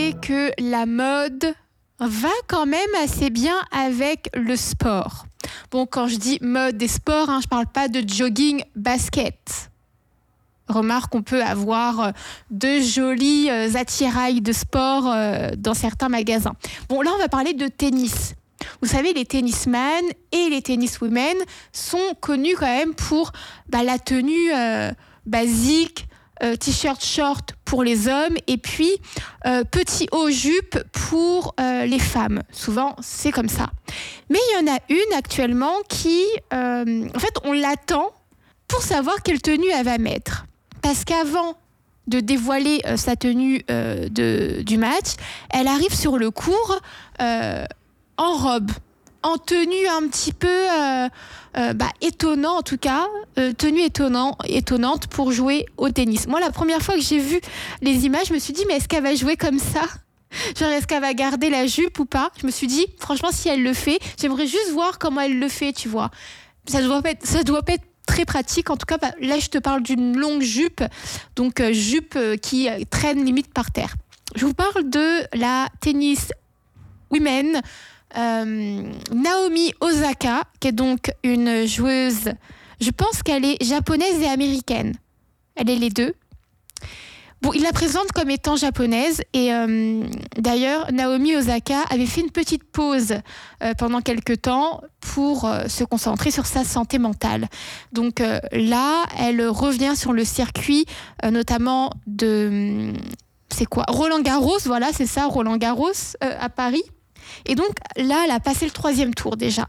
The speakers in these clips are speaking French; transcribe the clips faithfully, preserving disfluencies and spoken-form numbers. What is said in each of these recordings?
remarqué que la mode va quand même assez bien avec le sport. Bon, quand je dis mode et sport, hein, je ne parle pas de jogging basket. Remarque qu'on peut avoir de jolis attirails de sport dans certains magasins. Bon, là, on va parler de tennis. Vous savez, les tennisman et les tenniswomen sont connus quand même pour bah, la tenue euh, basique, euh, t-shirt short pour les hommes et puis euh, petit haut jupe pour euh, les femmes. Souvent, c'est comme ça. Mais il y en a une actuellement qui, euh, en fait, on l'attend pour savoir quelle tenue elle va mettre. Parce qu'avant de dévoiler euh, sa tenue euh, de, du match, elle arrive sur le court euh, en robe, en tenue un petit peu euh, euh, bah, étonnant en tout cas, euh, tenue étonnant, étonnante pour jouer au tennis. Moi, la première fois que j'ai vu les images, je me suis dit, mais est-ce qu'elle va jouer comme ça ? Genre, est-ce qu'elle va garder la jupe ou pas ? Je me suis dit, franchement, si elle le fait, j'aimerais juste voir comment elle le fait, tu vois. Ça doit pas être, ça doit pas être très pratique. En tout cas, bah, là, je te parle d'une longue jupe, donc euh, jupe euh, qui euh, traîne limite par terre. Je vous parle de la tennis women euh, Naomi Osaka, qui est donc une joueuse, je pense qu'elle est japonaise et américaine. Elle est les deux. Bon, il la présente comme étant japonaise et euh, d'ailleurs, Naomi Osaka avait fait une petite pause euh, pendant quelques temps pour euh, se concentrer sur sa santé mentale. Donc euh, là, elle revient sur le circuit, euh, notamment de... C'est quoi ? Roland Garros, voilà, c'est ça, Roland Garros euh, à Paris. Et donc là, elle a passé le troisième tour déjà.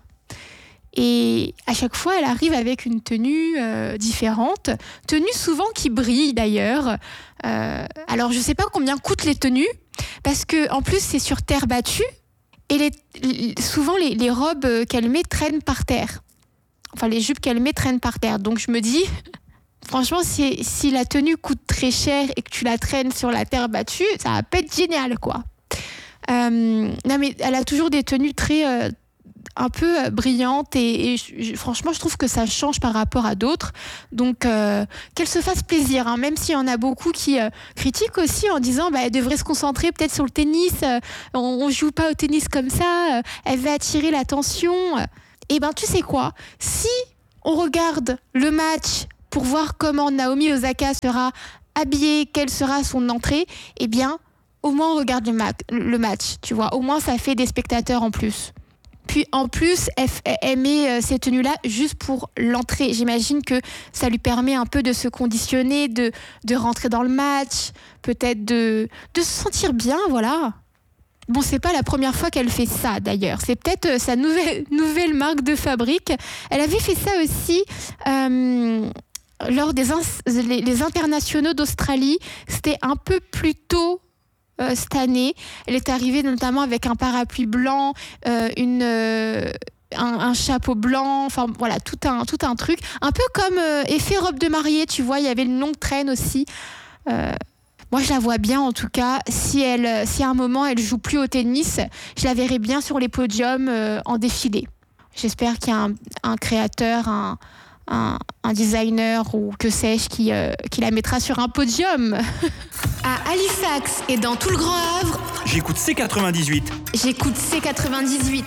Et à chaque fois, elle arrive avec une tenue euh, différente, tenue souvent qui brille d'ailleurs. Euh, alors, je ne sais pas combien coûtent les tenues, parce qu'en plus, c'est sur terre battue, et les, les, souvent, les, les robes qu'elle met traînent par terre. Enfin, les jupes qu'elle met traînent par terre. Donc, je me dis, franchement, si, si la tenue coûte très cher et que tu la traînes sur la terre battue, ça va pas être génial, quoi. Euh, non, mais elle a toujours des tenues très... Euh, un peu brillante et, et je, franchement je trouve que ça change par rapport à d'autres, donc euh, qu'elle se fasse plaisir, hein, même s'il y en a beaucoup qui euh, critiquent aussi en disant bah, elle devrait se concentrer peut-être sur le tennis, euh, on ne joue pas au tennis comme ça, euh, elle va attirer l'attention. Et ben tu sais quoi, si on regarde le match pour voir comment Naomi Osaka sera habillée, quelle sera son entrée, et bien au moins on regarde le, ma- le match, tu vois, au moins ça fait des spectateurs en plus. Puis en plus, elle, elle met ces tenues-là juste pour l'entrée. J'imagine que ça lui permet un peu de se conditionner, de, de rentrer dans le match, peut-être de, de se sentir bien, voilà. Bon, c'est pas la première fois qu'elle fait ça d'ailleurs. C'est peut-être sa nouvelle, nouvelle marque de fabrique. Elle avait fait ça aussi euh, lors des ins- les, les internationaux d'Australie. C'était un peu plus tôt. Euh, cette année, elle est arrivée notamment avec un parapluie blanc, euh, une, euh, un, un chapeau blanc, enfin voilà, tout un, tout un truc. Un peu comme euh, effet robe de mariée, tu vois, il y avait une longue traîne aussi. Euh, moi, je la vois bien en tout cas. Si, elle, si à un moment, elle joue plus au tennis, je la verrai bien sur les podiums euh, en défilé. J'espère qu'il y a un, un créateur, un, un, un designer ou que sais-je qui, euh, qui la mettra sur un podium. À Halifax et dans tout le Grand Havre, j'écoute C quatre-vingt-dix-huit. J'écoute C quatre-vingt-dix-huit.